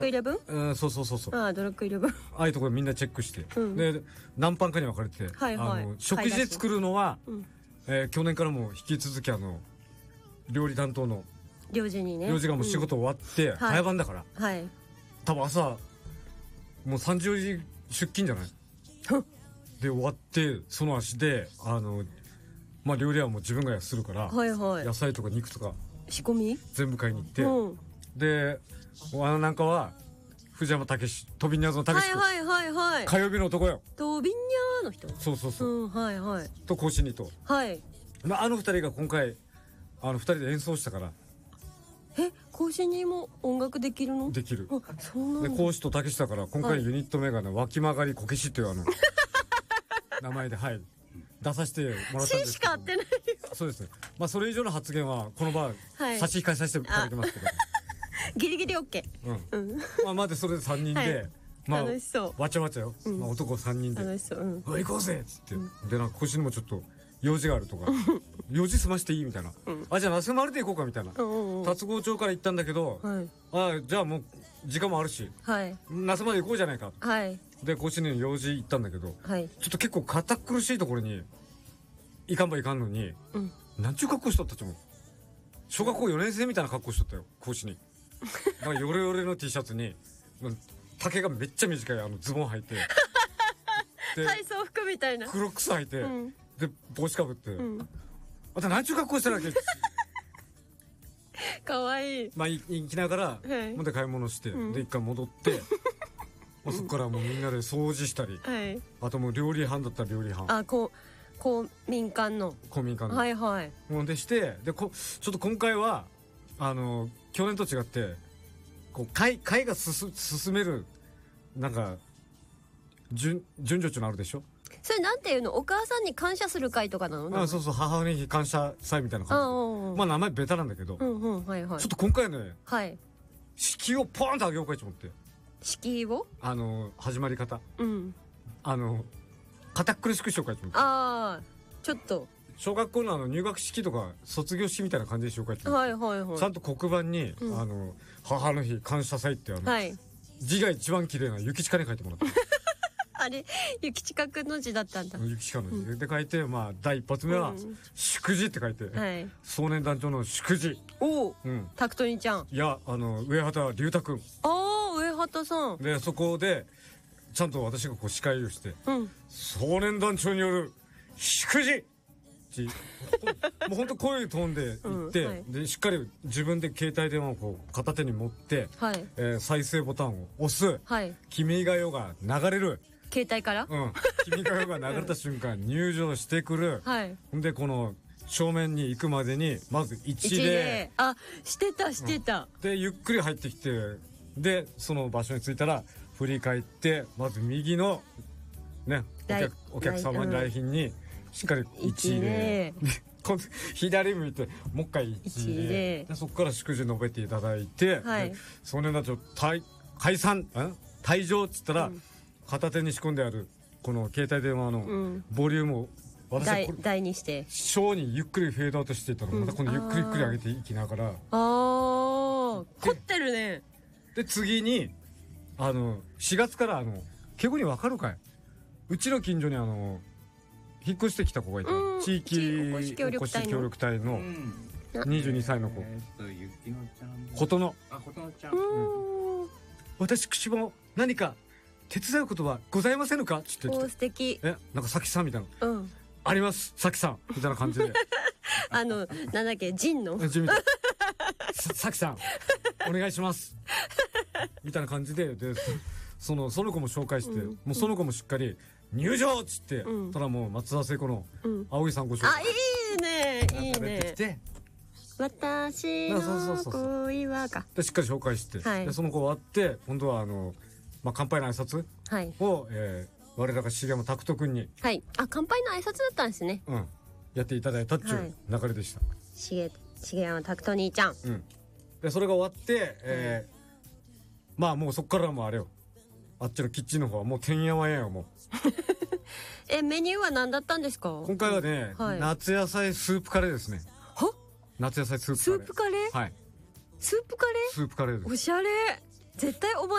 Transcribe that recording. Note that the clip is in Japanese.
クイレブン？ そうそうそうそう。 ああ、ドラッグイレブン。 ああいうところみんなチェックして、で何班かに分かれて、 はいはい、 食事で作るのは、去年からも引き続き料理担当の領事にね、 領事がもう仕事終わって、早番だから、 はい、 多分朝もう30時出勤じゃないで終わって、その足でまあ料理はもう自分がするから、 はいはい、 野菜とか肉とか仕込み全部買いに行って、でなんかは藤山武史、飛びにゃーの武史君、 はいはいはいはい、 火曜日の男よ、 飛びにゃーの人、 そうそうそう、 はいはい、 と甲子にと、 はい、 まあ二人が今回二人で演奏したから。 甲子にも音楽できるの？ できる。 そうなんだ。 で甲子と武史だから今回ユニット名がね、脇曲がりこけしっていう名前で、はい、出させてもらったんですけど。しか合ってないよ。そうですね。まあそれ以上の発言はこの場差し控えさせていただきますけど。 ギリギリ OK。 まあまでそれで3人で、まあ楽しそう。 わちゃわちゃよ。まあ男3人で。 楽しそう。 行こうぜっつって。でなんか腰にもちょっと用事があるとか、用事済ましていいみたいな。じゃあ那須丸で行こうかみたいな。龍郷町から行ったんだけど、じゃあもう時間もあるし、那須まで行こうじゃないか。で腰に用事行ったんだけど、ちょっと結構堅苦しいところに行かんばいかんのに、なんちゅう格好しとったっちゃもん。小学校4年生みたいな格好しとったよ、講師に。なんかヨレヨレの T シャツに、丈がめっちゃ短いズボン履いて。 体操服みたいな。 黒靴履いて、で、帽子かぶって。あと何ちゅう格好したらけかわいい。 まあ、行きながら、また買い物して、で、一回戻って、そこからもうみんなで掃除したり、あともう料理班だったら料理班。 公民館の。はいはい。 もんでして、で、ちょっと今回は、去年と違って、会が進める、なんか、順序っていうのあるでしょ？ それなんていうの？お母さんに感謝する会とかなの？ そうそう、母の日感謝祭みたいな感じで。まあ名前ベタなんだけど、ちょっと今回ね、敷居をポーンと上げようかと思って。敷居を？始まり方。堅苦しくしようかと思って。ちょっと。小学校の入学式とか卒業式みたいな感じでしようかと思って。ちゃんと黒板に、母の日感謝祭って字が一番綺麗な諭吉かに書いてもらった。 あれ、諭吉かくんの字だったんだ。 諭吉かの字で書いて、まあ第一発目は祝辞って書いて、少年団長の祝辞。タクトニちゃん。いや、上畑龍太くん。上畑さん。で、そこでちゃんと私が司会をして、少年団長による祝辞。もう本当こういうトーンで言って、でしっかり自分で携帯電話を片手に持って、再生ボタンを押す。君が代が流れる。携帯から？君が代が流れた瞬間入場してくる。でこの正面に行くまでにまず一礼。してた。でゆっくり入ってきて、でその場所に着いたら振り返って、まず右のねお客様に来賓にしっかり一礼。左向いてもう一回一礼。でそこから祝辞述べていただいて、少年団長退場っつったら、片手に仕込んであるこの携帯電話のボリュームを大にして小にゆっくりフェードアウトしていったら、またこのゆっくりゆっくり上げていきながら、凝ってるね。で次に4月からケゴに分かるかい、うちの近所に引っ越してきた子がいた。地域おこし協力隊の22歳の子。琴乃ちゃん。私も何か手伝うことはございませんかって言って。素敵。なんかさきさんみたいな。あります、さきさんみたいな感じで。なんだっけ、ジンのジンみたいな。さきさんお願いしますみたいな感じで、その子も紹介して、もうその子もしっかり入場っつって、ただもう松田聖子の葵さんご紹介。いいねいいね。私の恋はか。でしっかり紹介して、でその子終わって、今度は乾杯の挨拶を我らが重山拓人君に、乾杯の挨拶だったんですね。やっていただいたっていう流れでした。重山拓人兄ちゃん。でそれが終わって、まあもうそっからもうあれよ、あっちのキッチンの方はもうてんやわんやよもう。メニューは何だったんですか？今回はね、夏野菜スープカレーですね。夏野菜スープカレー。スープカレー？はい。スープカレーです。おしゃれ。 絶対おば